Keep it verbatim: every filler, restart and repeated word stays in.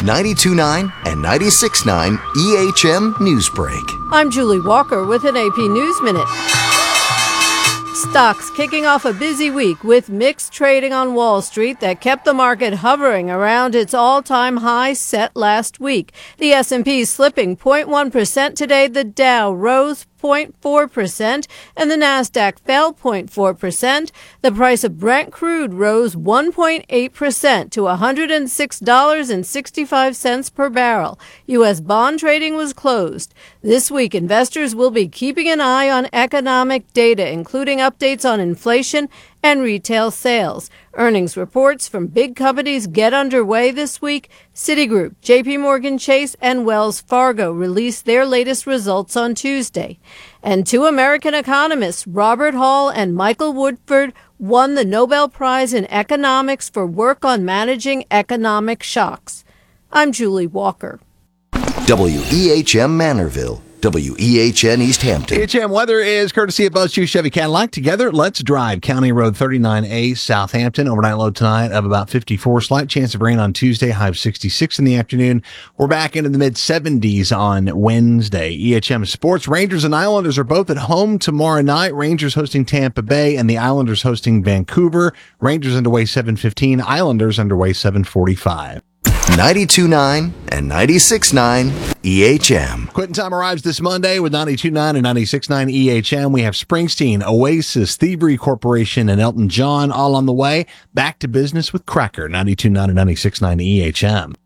ninety-two point nine and ninety-six point nine E H M Newsbreak. I'm Julie Walker with an A P News Minute. Stocks kicking off a busy week with mixed trading on Wall Street that kept the market hovering around its all-time high set last week. The S and P slipping zero point one percent today. The Dow rose zero point four percent and the Nasdaq fell zero point four percent. The price of Brent crude rose one point eight percent to one hundred six dollars and sixty-five cents per barrel. U S bond trading was closed. This week, investors will be keeping an eye on economic data, including updates on inflation and retail sales. Earnings reports from big companies get underway this week. Citigroup, J P Morgan Chase, and Wells Fargo released their latest results on Tuesday. And two American economists, Robert Hall and Michael Woodford, won the Nobel Prize in Economics for work on managing economic shocks. I'm Julie Walker. W E H M Manorville. W E H N East Hampton. E H M weather is courtesy of Buzz Chu Chevy Cadillac. Together, let's drive. County Road thirty-nine A, Southampton. Overnight low tonight of about fifty-four. Slight chance of rain on Tuesday, high of sixty-six in the afternoon. We're back into the mid seventies on Wednesday. E H M Sports. Rangers and Islanders are both at home tomorrow night. Rangers hosting Tampa Bay and the Islanders hosting Vancouver. Rangers underway seven fifteen. Islanders underway seven forty-five. ninety-two point nine and ninety-six point nine E H M. Quitting time arrives this Monday with ninety-two point nine and ninety-six point nine E H M. We have Springsteen, Oasis, Thievery Corporation, and Elton John all on the way. Back to business with Cracker, ninety-two point nine and ninety-six point nine E H M.